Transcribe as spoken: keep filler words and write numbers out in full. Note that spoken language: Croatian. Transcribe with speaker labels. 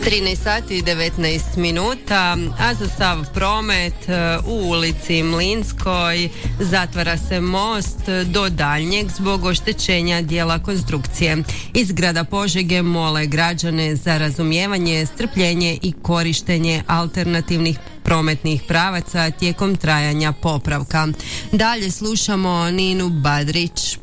Speaker 1: trinaest sati i devetnaest minuta, a za sav promet u ulici Mlinskoj zatvara se most do daljnjeg zbog oštećenja dijela konstrukcije. Iz grada Požege mole građane za razumijevanje, strpljenje i korištenje alternativnih prometnih pravaca tijekom trajanja popravka. Dalje slušamo Ninu Badrić.